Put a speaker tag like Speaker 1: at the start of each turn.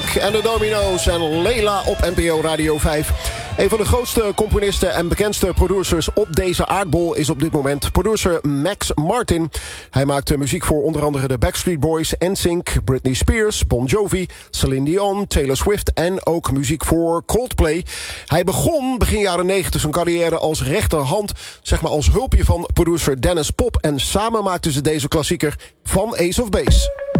Speaker 1: Mark en de Domino's en Leila op NPO Radio 5. Een van de grootste componisten en bekendste producers op deze aardbol is op dit moment producer Max Martin. Hij maakt muziek voor onder andere de Backstreet Boys, NSYNC, Britney Spears, Bon Jovi, Celine Dion, Taylor Swift en ook muziek voor Coldplay. Hij begon begin jaren 90 zijn carrière als rechterhand, zeg maar als hulpje van producer Dennis Pop. En samen maakten ze deze klassieker van Ace of Base.